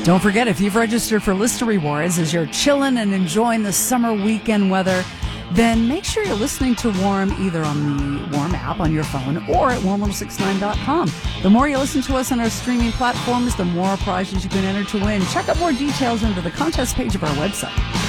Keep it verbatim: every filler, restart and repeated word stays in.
Don't forget, if you've registered for Listener Rewards as you're chilling and enjoying the summer weekend weather, then make sure you're listening to Warm either on the Warm app on your phone or at warm ten sixty-nine dot com. The more you listen to us on our streaming platforms, the more prizes you can enter to win. Check out more details under the contest page of our website.